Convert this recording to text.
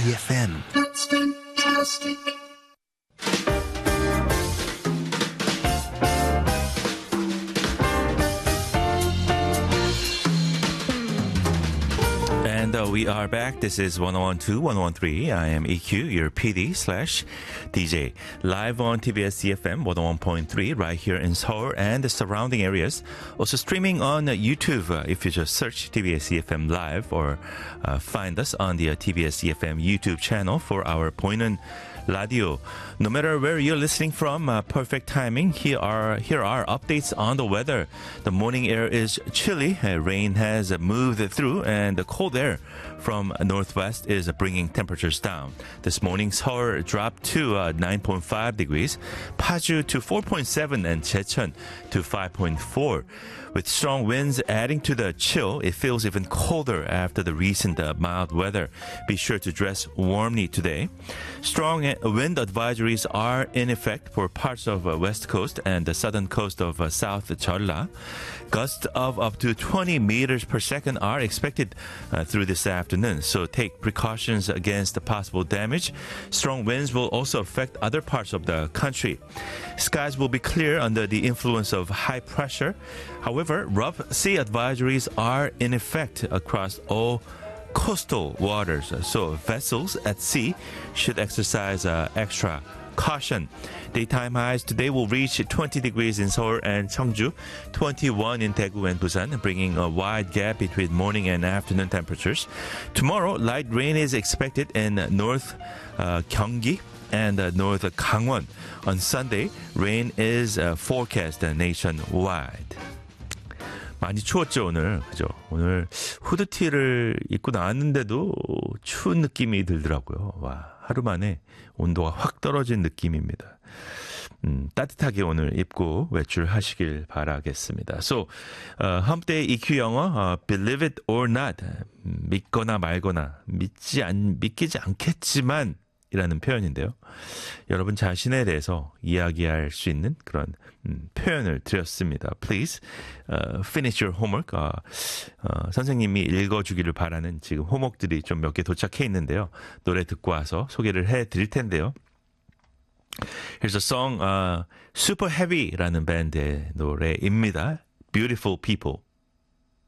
EFM. That's fantastic. And we are back. This is 1012, 1013. I am EQ, your PD / DJ. Live on TBS EFM 101.3 right here in Seoul and the surrounding areas. Also streaming on YouTube if you just search TBS EFM Live or find us on the TBS EFM YouTube channel for our 보이는 radio. No matter where you're listening from, perfect timing. Here are updates on the weather. The morning air is chilly. Rain has moved through and the cold air from northwest is bringing temperatures down. This morning, Seoul dropped to 9.5 degrees, Paju to 4.7 and Jecheon to 5.4. With strong winds adding to the chill, it feels even colder after the recent mild weather. Be sure to dress warmly today. Strong wind advisories are in effect for parts of west coast and the southern coast of South Jeolla. Gusts of up to 20 meters per second are expected through this afternoon, so take precautions against the possible damage. Strong winds will also affect other parts of the country. Skies will be clear under the influence of high pressure. However, rough sea advisories are in effect across all coastal waters, so vessels at sea should exercise extra caution. Daytime highs today will reach 20 degrees in Seoul and Cheongju, 21 in Daegu and Busan, bringing a wide gap between morning and afternoon temperatures. Tomorrow, light rain is expected in North Gyeonggi and North Gangwon. On Sunday, rain is forecast nationwide. 많이 추웠죠, 오늘. 그죠? 오늘 후드티를 입고 나왔는데도 추운 느낌이 들더라고요. 와, 하루 만에 온도가 확 떨어진 느낌입니다. 따뜻하게 오늘 입고 외출하시길 바라겠습니다. So, 험때의 EQ 영어, believe it or not. 믿거나 말거나, 믿기지 않겠지만, 이라는 표현인데요. 여러분 자신에 대해서 이야기할 수 있는 그런 표현을 드렸습니다. Please finish your homework. 선생님이 읽어주기를 바라는 지금 호목들이 좀 몇 개 도착해 있는데요. 노래 듣고 와서 소개를 해드릴 텐데요. Here's a song, Super Heavy라는 밴드의 노래입니다. Beautiful People.